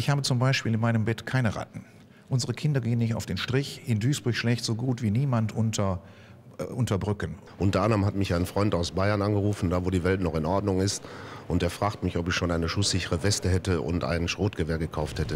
Ich habe zum Beispiel in meinem Bett keine Ratten. Unsere Kinder gehen nicht auf den Strich. In Duisburg schlägt so gut wie niemand unter Brücken. Unter anderem hat mich ein Freund aus Bayern angerufen, da wo die Welt noch in Ordnung ist. Und der fragt mich, ob ich schon eine schusssichere Weste hätte und ein Schrotgewehr gekauft hätte.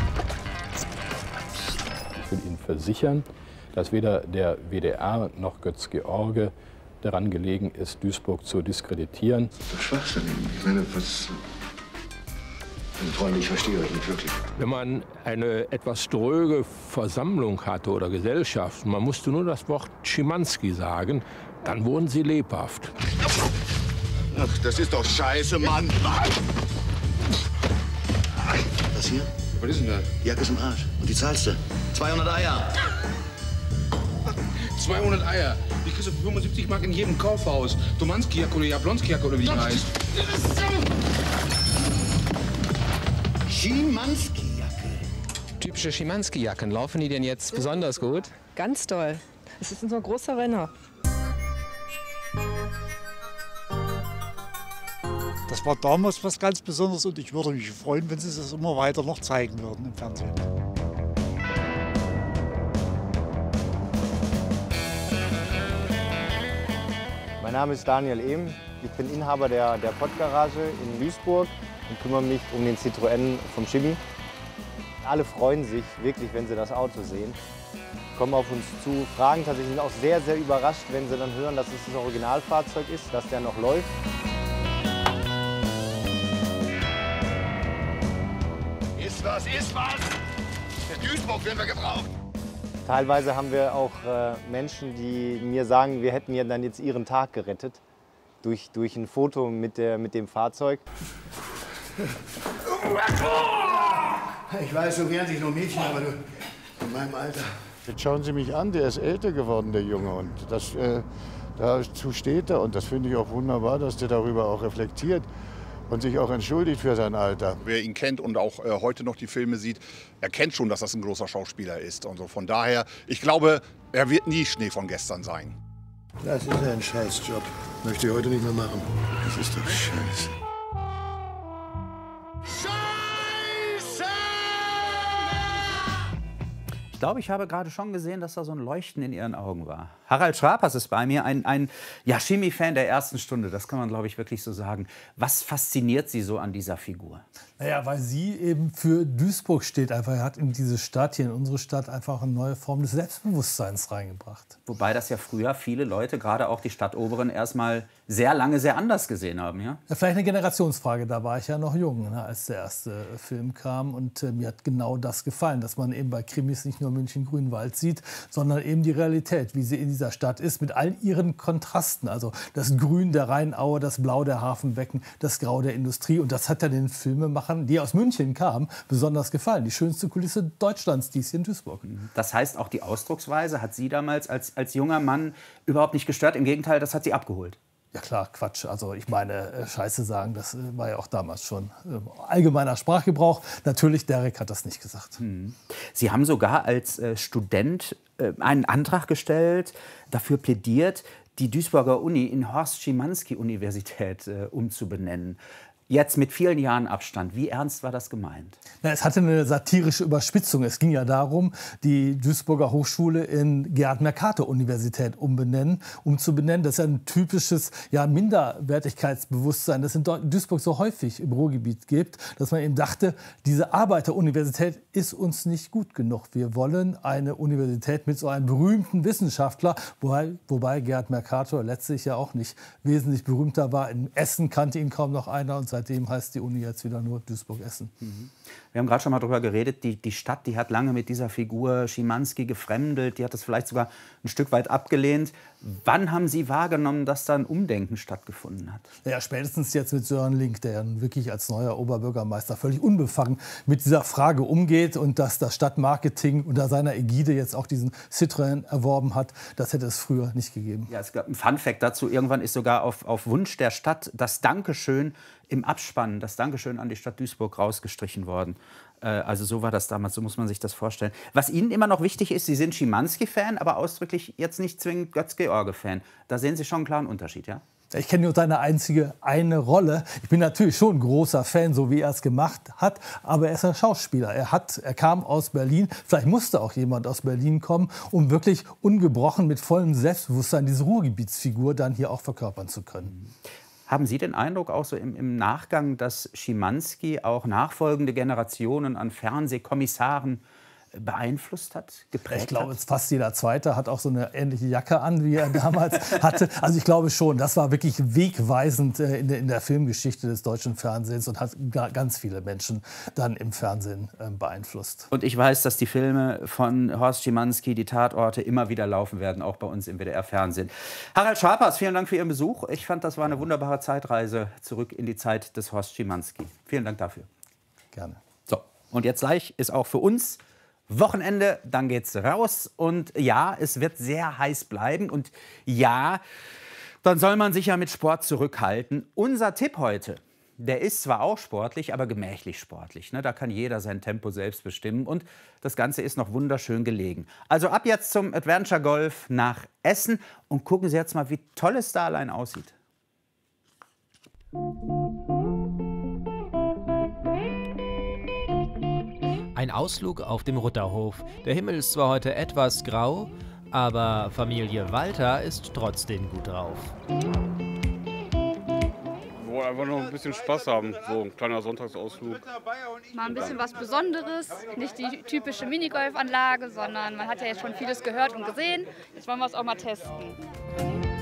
Ich will Ihnen versichern, dass weder der WDR noch Götz George daran gelegen ist, Duisburg zu diskreditieren. Das ist Schwachsinn. Ich meine, was... Freunde, ich verstehe euch nicht wirklich. Wenn man eine etwas dröge Versammlung hatte oder Gesellschaft, man musste nur das Wort Schimanski sagen, dann wurden sie lebhaft. Ach, das ist doch scheiße, Mann! Was hier? Was ist denn da? Die Jacke ist im Arsch. Und die zahlst du. 200 Eier. 200 Eier. Die kriegst du für 75 Mark in jedem Kaufhaus. Domanski-Jacke oder Jablonski-Jacke oder wie die heißt. Schimanski-Jacke. Typische Schimanski-Jacken. Laufen die denn jetzt besonders gut? Ganz toll. Es ist unser großer Renner. Das war damals was ganz Besonderes und ich würde mich freuen, wenn Sie das immer weiter noch zeigen würden im Fernsehen. Mein Name ist Daniel Ehm. Ich bin Inhaber der Pottgarage in Duisburg und kümmere mich um den Citroën vom Schimi. Alle freuen sich wirklich, wenn sie das Auto sehen, kommen auf uns zu, fragen tatsächlich, sind auch sehr, sehr überrascht, wenn sie dann hören, dass es das Originalfahrzeug ist, dass der noch läuft. Ist was, ist was! Der Duisburg werden wir gebraucht! Teilweise haben wir auch Menschen, die mir sagen, wir hätten ja dann jetzt ihren Tag gerettet durch ein Foto mit dem Fahrzeug. Ich weiß, so wehren sich nur Mädchen, aber du, in meinem Alter. Jetzt schauen Sie mich an, der ist älter geworden, der Junge. Und dazu steht er. Und das finde ich auch wunderbar, dass der darüber auch reflektiert und sich auch entschuldigt für sein Alter. Wer ihn kennt und auch heute noch die Filme sieht, erkennt schon, dass das ein großer Schauspieler ist. Und so. Von daher, ich glaube, er wird nie Schnee von gestern sein. Das ist ein Scheißjob. Möchte ich heute nicht mehr machen. Das ist doch scheiße. Ich glaube, ich habe gerade schon gesehen, dass da so ein Leuchten in Ihren Augen war. Harald Schrapers ist bei mir, ein Schimi-Fan der ersten Stunde. Das kann man, glaube ich, wirklich so sagen. Was fasziniert Sie so an dieser Figur? Naja, weil sie eben für Duisburg steht. Einfach, er hat in diese Stadt, hier in unsere Stadt, einfach eine neue Form des Selbstbewusstseins reingebracht. Wobei das ja früher viele Leute, gerade auch die Stadtoberen, erstmal sehr lange sehr anders gesehen haben. Ja? Ja, vielleicht eine Generationsfrage. Da war ich ja noch jung, ne, als der erste Film kam. Und mir hat genau das gefallen, dass man eben bei Krimis nicht nur München-Grünwald sieht, sondern eben die Realität, wie sie in dieser Stadt ist, mit all ihren Kontrasten. Also das Grün der Rheinaue, das Blau der Hafenbecken, das Grau der Industrie. Und das hat ja den Filmemachern, die aus München kamen, besonders gefallen. Die schönste Kulisse Deutschlands, die ist hier in Duisburg. Das heißt, auch die Ausdrucksweise hat Sie damals als junger Mann überhaupt nicht gestört. Im Gegenteil, das hat Sie abgeholt. Ja klar, Quatsch. Also ich meine, Scheiße sagen, das war ja auch damals schon allgemeiner Sprachgebrauch. Natürlich, Derek hat das nicht gesagt. Sie haben sogar als Student einen Antrag gestellt, dafür plädiert, die Duisburger Uni in Horst-Schimanski-Universität umzubenennen. Jetzt mit vielen Jahren Abstand. Wie ernst war das gemeint? Na, es hatte eine satirische Überspitzung. Es ging ja darum, die Duisburger Hochschule in Gerhard-Mercator-Universität umzubenennen. Das ist ein typisches Minderwertigkeitsbewusstsein, das in Duisburg so häufig im Ruhrgebiet gibt, dass man eben dachte, diese Arbeiteruniversität ist uns nicht gut genug. Wir wollen eine Universität mit so einem berühmten Wissenschaftler, wobei Gerhard Mercator letztlich ja auch nicht wesentlich berühmter war. In Essen kannte ihn kaum noch einer und seitdem heißt die Uni jetzt wieder nur Duisburg-Essen. Wir haben gerade schon mal darüber geredet, die Stadt, die hat lange mit dieser Figur Schimanski gefremdelt, die hat das vielleicht sogar ein Stück weit abgelehnt. Wann haben Sie wahrgenommen, dass da ein Umdenken stattgefunden hat? Ja, spätestens jetzt mit Sören Link, der ja wirklich als neuer Oberbürgermeister völlig unbefangen mit dieser Frage umgeht und dass das Stadtmarketing unter seiner Ägide jetzt auch diesen Citroën erworben hat, das hätte es früher nicht gegeben. Ja, es gab ein Funfact dazu. Irgendwann ist sogar auf Wunsch der Stadt das Dankeschön im Abspann, das Dankeschön an die Stadt Duisburg rausgestrichen worden. Also so war das damals, so muss man sich das vorstellen. Was Ihnen immer noch wichtig ist, Sie sind Schimanski-Fan, aber ausdrücklich jetzt nicht zwingend Götz-George-Fan. Da sehen Sie schon einen klaren Unterschied, ja? Ich kenne nur seine eine Rolle. Ich bin natürlich schon ein großer Fan, so wie er es gemacht hat. Aber er ist ein Schauspieler. Er kam aus Berlin. Vielleicht musste auch jemand aus Berlin kommen, um wirklich ungebrochen mit vollem Selbstbewusstsein diese Ruhrgebietsfigur dann hier auch verkörpern zu können. Haben Sie den Eindruck auch so im Nachgang, dass Schimanski auch nachfolgende Generationen an Fernsehkommissaren beeinflusst hat, geprägt Ich glaube, hat? fast jeder Zweite hat auch so eine ähnliche Jacke an, wie er damals hatte. Also ich glaube schon, das war wirklich wegweisend in der Filmgeschichte des deutschen Fernsehens und hat ganz viele Menschen dann im Fernsehen beeinflusst. Und ich weiß, dass die Filme von Horst Schimanski, die Tatorte, immer wieder laufen werden, auch bei uns im WDR-Fernsehen. Harald Schapers, vielen Dank für Ihren Besuch. Ich fand, das war eine wunderbare Zeitreise zurück in die Zeit des Horst Schimanski. Vielen Dank dafür. Gerne. So, und jetzt gleich ist auch für uns Wochenende, dann geht's raus und ja, es wird sehr heiß bleiben und ja, dann soll man sich ja mit Sport zurückhalten. Unser Tipp heute, der ist zwar auch sportlich, aber gemächlich sportlich. Ne? Da kann jeder sein Tempo selbst bestimmen und das Ganze ist noch wunderschön gelegen. Also ab jetzt zum Adventure Golf nach Essen und gucken Sie jetzt mal, wie toll es da allein aussieht. Ein Ausflug auf dem Rutterhof. Der Himmel ist zwar heute etwas grau, aber Familie Walter ist trotzdem gut drauf. Wir wollen einfach noch ein bisschen Spaß haben, so ein kleiner Sonntagsausflug. Mal ein bisschen was Besonderes, nicht die typische Minigolfanlage, sondern man hat ja jetzt schon vieles gehört und gesehen. Jetzt wollen wir es auch mal testen.